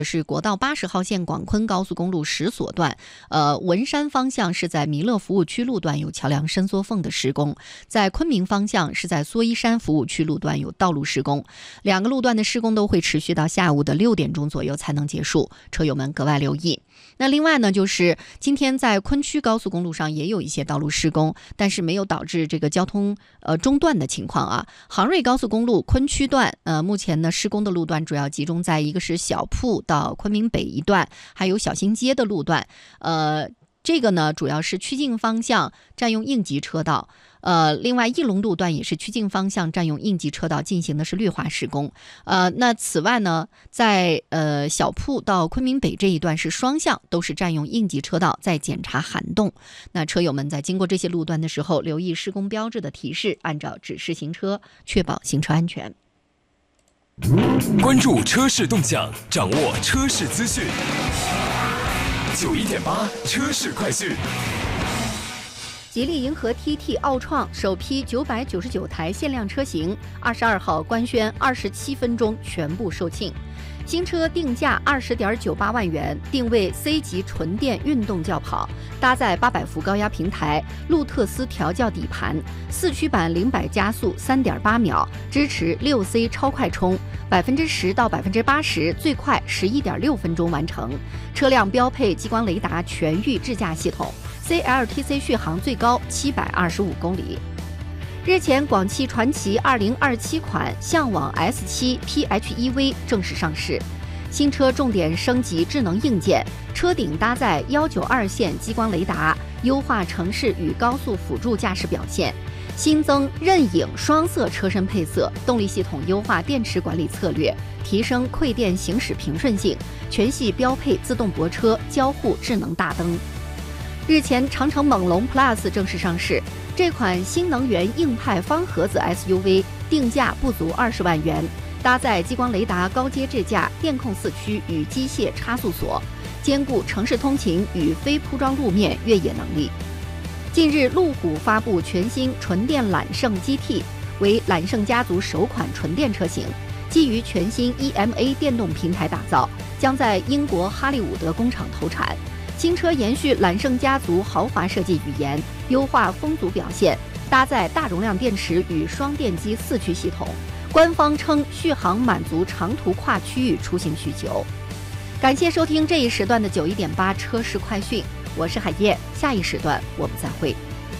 是国道80号线广昆高速公路10所段，文山方向是在弥勒服务区路段有桥梁伸缩缝的施工，在昆明方向是在梭衣山服务区路段有道路施工，两个路段的施工都会持续到下午的6点钟左右才能结束，车友们格外留意。那另外呢，就是今天在昆区高速公路上也有一些道路施工，但是没有导致这个交通中断的情况啊。杭瑞高速公路昆区段目前呢施工的路段主要集中在一个是小铺到昆明北一段，还有小新街的路段。这个呢主要是曲靖方向占用应急车道。另外义龙路段也是曲靖方向占用应急车道进行的是绿化施工。那此外呢，在小铺到昆明北这一段是双向都是占用应急车道，在检查涵洞。那车友们在经过这些路段的时候，留意施工标志的提示，按照指示行车，确保行车安全。 关注车市动向，掌握车市资讯。91.8车市快讯。 吉利银河 TT 奥创首批999台限量车型，22号官宣27分钟全部售罄。新车定价20.98万元，定位 C 级纯电运动轿跑，搭载800伏高压平台，路特斯调教底盘，4驱版0-100加速3.8秒，支持6C 超快充，10%到80%，最快11.6分钟完成。车辆标配激光雷达全域智驾系统。CLTC 续航最高725公里。日前，广汽传祺2027款向往 S7 PHEV 正式上市。新车重点升级智能硬件，车顶搭载192线激光雷达，优化城市与高速辅助驾驶表现。新增刃影双色车身配色，动力系统优化电池管理策略，提升馈电行驶平顺性。全系标配自动泊车、交互智能大灯。日前，长城猛龙 Plus 正式上市。这款新能源硬派方盒子 SUV 定价不足20万元，搭载激光雷达高阶智驾、电控4驱与机械差速锁，兼顾城市通勤与非铺装路面越野能力。近日，路虎发布全新纯电揽胜 GT， 为揽胜家族首款纯电车型，基于全新 EMA 电动平台打造，将在英国哈利伍德工厂投产。新车延续揽胜家族豪华设计语言，优化风阻表现，搭载大容量电池与双电机4驱系统。官方称续航满足长途跨区域出行需求。感谢收听这一时段的91.8车市快讯，我是海燕，下一时段我们再会。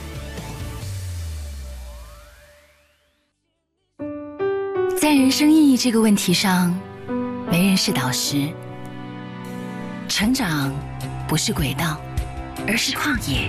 在人生意义这个问题上，没人是导师。成长不是轨道，而是旷野。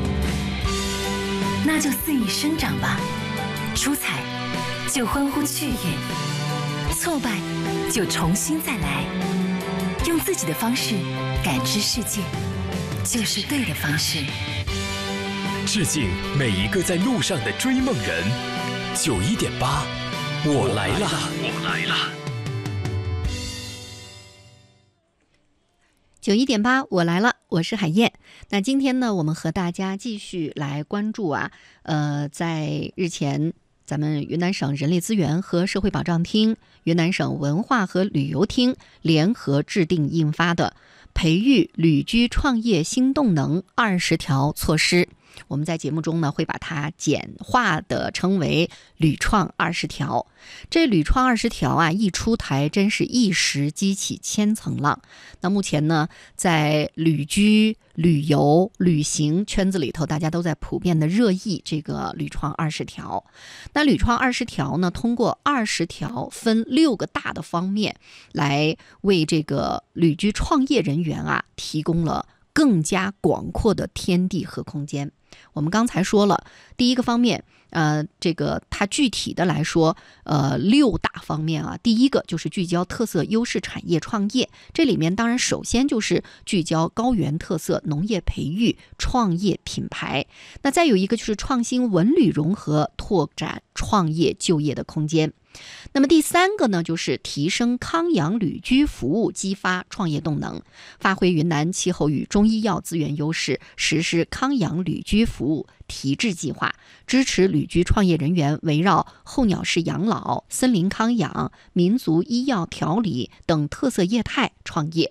那就肆意生长吧，出彩就欢呼雀跃，挫败就重新再来，用自己的方式感知世界，就是对的方式。 致敬每一个在路上的追梦人。91.8，我来了，我来了。 91.8，我来了，我是海燕。那今天呢，我们和大家继续来关注在日前，咱们云南省人力资源和社会保障厅、云南省文化和旅游厅联合制定印发的培育旅居创业新动能20条措施。我们在节目中呢，会把它简化的称为旅创20条。这旅创20条一出台，真是一时激起千层浪。那目前呢，在旅居、旅游、旅行圈子里头，大家都在普遍的热议这个旅创20条。那旅创20条呢，通过20条分6个大的方面，来为这个旅居创业人员提供了更加广阔的天地和空间。我们刚才说了，第一个方面，这个它具体的来说，6大方面第一个就是聚焦特色优势产业创业，这里面当然首先就是聚焦高原特色农业培育创业品牌。那再有一个就是创新文旅融合，拓展创业就业的空间。 那么第3个呢，就是提升康养旅居服务，激发创业动能，发挥云南气候与中医药资源优势，实施康养旅居服务提质计划，支持旅居创业人员围绕候鸟式养老、森林康养、民族医药调理等特色业态创业，